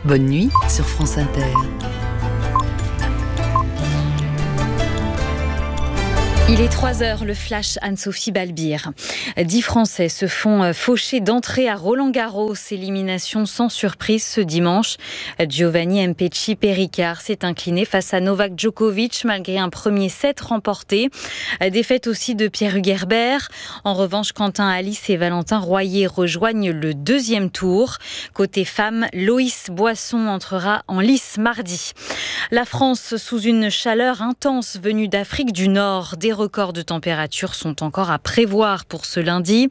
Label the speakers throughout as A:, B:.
A: Bonne nuit sur France Inter.
B: Il est 3h, le flash Anne-Sophie Balbir. 10 Français se font faucher d'entrée à Roland-Garros. Élimination sans surprise ce dimanche. Giovanni Mpetshi Perricard s'est incliné face à Novak Djokovic malgré un premier set remporté. Défaite aussi de Pierre Hugerbert. En revanche, Quentin Halys et Valentin Royer rejoignent le deuxième tour. Côté femmes, Loïs Boisson entrera en lice mardi. La France sous une chaleur intense venue d'Afrique du Nord. Des records de température sont encore à prévoir pour ce lundi.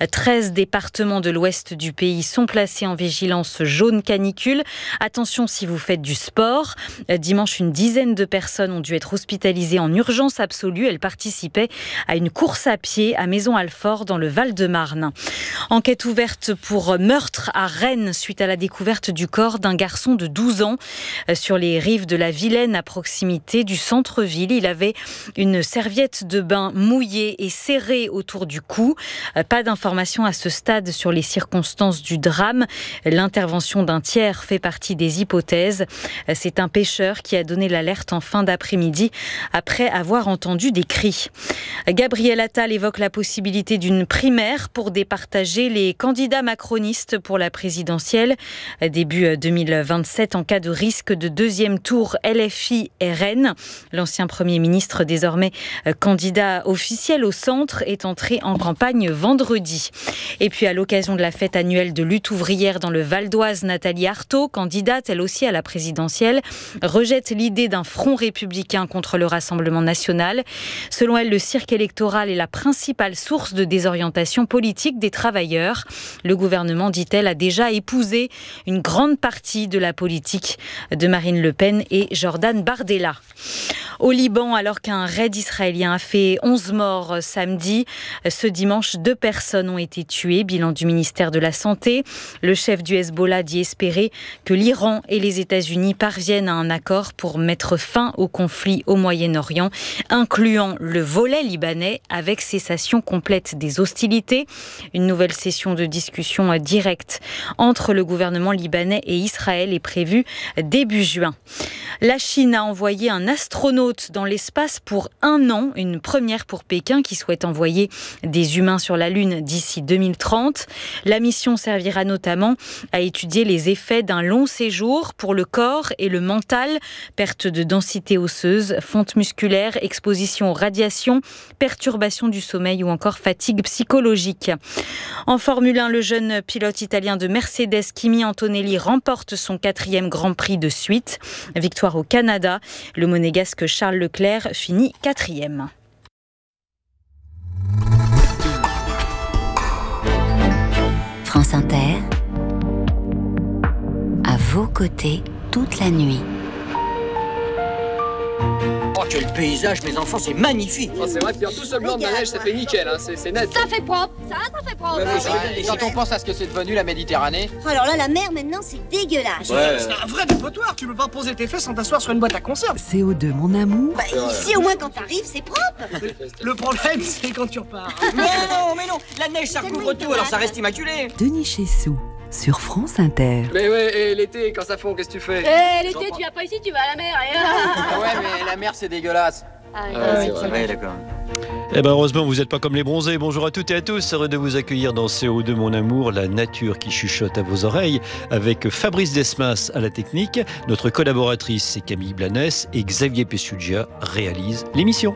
B: 13 départements de l'ouest du pays sont placés en vigilance jaune canicule. Attention si vous faites du sport. Dimanche, une dizaine de personnes ont dû être hospitalisées en urgence absolue. Elles participaient à une course à pied à Maison-Alfort dans le Val-de-Marne. Enquête ouverte pour meurtre à Rennes suite à la découverte du corps d'un garçon de 12 ans sur les rives de la Vilaine à proximité du centre-ville. Il avait une serviette de bain mouillée et serrée autour du cou. Pas d'informations à ce stade sur les circonstances du drame. L'intervention d'un tiers fait partie des hypothèses. C'est un pêcheur qui a donné l'alerte en fin d'après-midi après avoir entendu des cris. Gabriel Attal évoque la possibilité d'une primaire pour départager les candidats macronistes pour la présidentielle début 2027 en cas de risque de deuxième tour LFI-RN. L'ancien Premier ministre, désormais candidat officiel au centre, est entré en campagne vendredi. Et puis à l'occasion de la fête annuelle de lutte ouvrière dans le Val d'Oise, Nathalie Arthaud, candidate elle aussi à la présidentielle, rejette l'idée d'un front républicain contre le Rassemblement national. Selon elle, le cirque électoral est la principale source de désorientation politique des travailleurs. Le gouvernement, dit-elle, a déjà épousé une grande partie de la politique de Marine Le Pen et Jordan Bardella. Au Liban, alors qu'un raid israélien a fait 11 morts samedi, ce dimanche, 2 personnes ont été tuées. Bilan du ministère de la Santé. Le chef du Hezbollah dit espérer que l'Iran et les États-Unis parviennent à un accord pour mettre fin au conflit au Moyen-Orient, incluant le volet libanais avec cessation complète des hostilités. Une nouvelle session de discussion directe entre le gouvernement libanais et Israël est prévue début juin. La Chine a envoyé un astronaute dans l'espace pour 1 an, une première pour Pékin qui souhaite envoyer des humains sur la Lune d'ici 2030. La mission servira notamment à étudier les effets d'un long séjour pour le corps et le mental, perte de densité osseuse, fonte musculaire, exposition aux radiations, perturbation du sommeil ou encore fatigue psychologique. En Formule 1, le jeune pilote italien de Mercedes, Kimi Antonelli, remporte son 4e Grand Prix de suite. Victoire au Canada. Le monégasque Charles Leclerc finit 4e.
A: France Inter, à vos côtés toute la nuit.
C: Oh, quel paysage, mes enfants, c'est magnifique.
D: Oh, c'est vrai, puis en tout ce blanc de la neige, ça fait nickel, hein, c'est net.
E: Ça fait propre, ça fait propre.
C: Et quand on pense à ce que c'est devenu la Méditerranée.
E: Alors là, la mer, maintenant, c'est dégueulasse.
D: Ouais. C'est un vrai dépotoir, tu peux pas poser tes fesses sans t'asseoir sur une boîte à conserve.
A: CO2, mon amour.
E: Bah, ici, au moins, quand t'arrives, c'est propre.
D: Le problème, c'est quand tu repars.
C: Mais non, la neige, ça recouvre tout, alors ça reste immaculé.
A: Denis Chessou, sur France Inter.
D: Mais ouais, et l'été, quand ça fond, qu'est-ce que tu fais?
E: L'été, tu viens pas ici, tu vas à la mer.
C: Ah ouais, mais la mer, c'est dégueulasse.
D: c'est vrai.
C: Ouais, d'accord.
F: Eh ben heureusement, vous n'êtes pas comme les bronzés. Bonjour à toutes et à tous. Heureux de vous accueillir dans CO2 Mon Amour, la nature qui chuchote à vos oreilles, avec Fabrice Desmas à la technique. Notre collaboratrice, c'est Camille Blanes et Xavier Pessugia réalise l'émission.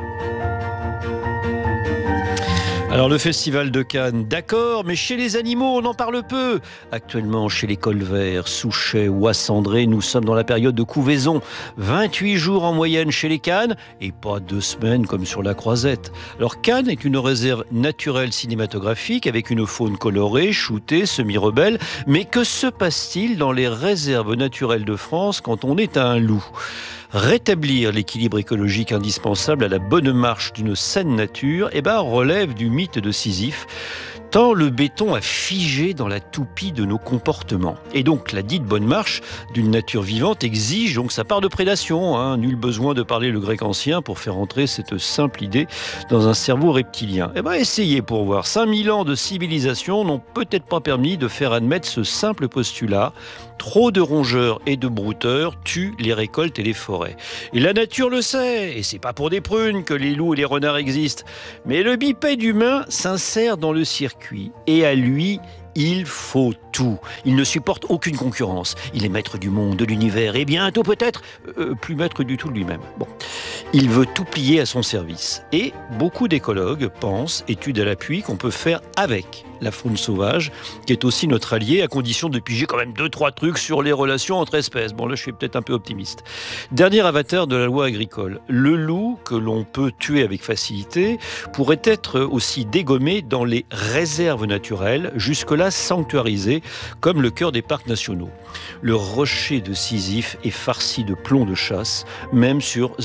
F: Alors le festival de Cannes, d'accord, mais chez les animaux, on en parle peu. Actuellement, chez les colverts, souchets ou acendrés, nous sommes dans la période de couvaison. 28 jours en moyenne chez les cannes et pas 2 semaines comme sur la Croisette. Alors Cannes est une réserve naturelle cinématographique avec une faune colorée, shootée, semi-rebelle. Mais que se passe-t-il dans les réserves naturelles de France quand on est à un loup ? Rétablir l'équilibre écologique indispensable à la bonne marche d'une saine nature relève du mythe de Sisyphe. Pourtant, le béton a figé dans la toupie de nos comportements. Et donc, la dite bonne marche d'une nature vivante exige donc sa part de prédation. Nul besoin de parler le grec ancien pour faire entrer cette simple idée dans un cerveau reptilien. Essayez pour voir. 5000 ans de civilisation n'ont peut-être pas permis de faire admettre ce simple postulat. Trop de rongeurs et de brouteurs tuent les récoltes et les forêts. Et la nature le sait, et c'est pas pour des prunes que les loups et les renards existent. Mais le bipède humain s'insère dans le circuit, et à lui, il faut tout. Il ne supporte aucune concurrence. Il est maître du monde, de l'univers, et bientôt peut-être plus maître du tout de lui-même. Il veut tout plier à son service. Et beaucoup d'écologues pensent, études à l'appui, qu'on peut faire avec la faune sauvage, qui est aussi notre allié, à condition de piger quand même 2-3 trucs sur les relations entre espèces. Là, je suis peut-être un peu optimiste. Dernier avatar de la loi agricole. Le loup, que l'on peut tuer avec facilité, pourrait être aussi dégommé dans les réserves naturelles, jusque-là sanctuarisées, comme le cœur des parcs nationaux. Le rocher de Sisyphe est farci de plomb de chasse, même sur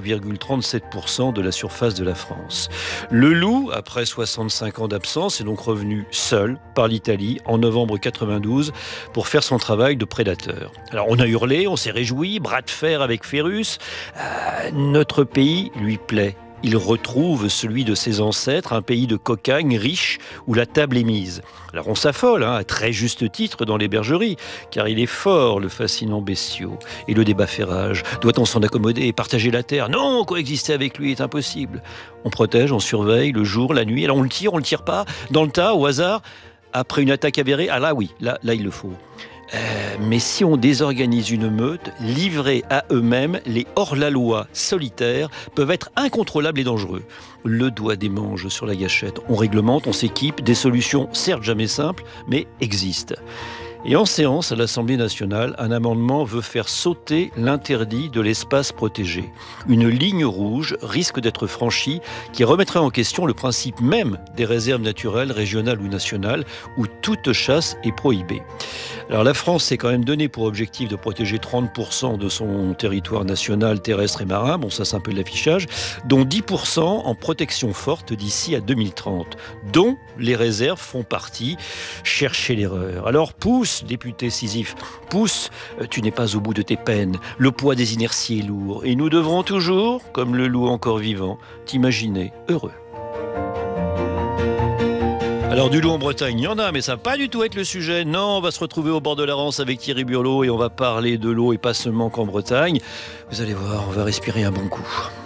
F: 0,37% de la surface de la France. Le loup, après 65 ans d'absence, est donc revenu seul par l'Italie en novembre 92 pour faire son travail de prédateur. Alors on a hurlé, on s'est réjoui, bras de fer avec Phérus. Notre pays lui plaît. Il retrouve celui de ses ancêtres, un pays de cocagne riche où la table est mise. Alors on s'affole, à très juste titre dans les bergeries, car il est fort le fascinant bestiau. Et le débat fait rage. Doit-on s'en accommoder et partager la terre ? Non, coexister avec lui est impossible. On protège, on surveille le jour, la nuit. Alors on le tire pas, dans le tas, au hasard, après une attaque avérée. Ah là oui, là il le faut. Mais si on désorganise une meute, livrés à eux-mêmes, les hors-la-loi solitaires peuvent être incontrôlables et dangereux. Le doigt des manches sur la gâchette. On réglemente, on s'équipe, des solutions certes jamais simples, mais existent. Et en séance à l'Assemblée nationale, un amendement veut faire sauter l'interdit de l'espace protégé. Une ligne rouge risque d'être franchie qui remettrait en question le principe même des réserves naturelles, régionales ou nationales, où toute chasse est prohibée. Alors la France s'est quand même donné pour objectif de protéger 30% de son territoire national, terrestre et marin, ça c'est un peu de l'affichage, dont 10% en protection forte d'ici à 2030, dont les réserves font partie. Cherchez l'erreur. Alors pousse, député Sisyphe, pousse, tu n'es pas au bout de tes peines, le poids des inerties est lourd, et nous devrons toujours, comme le loup encore vivant, t'imaginer heureux. Alors du loup en Bretagne, il y en a, mais ça va pas du tout être le sujet. Non, on va se retrouver au bord de la Rance avec Thierry Burlot et on va parler de l'eau et pas seulement qu'en Bretagne. Vous allez voir, on va respirer un bon coup.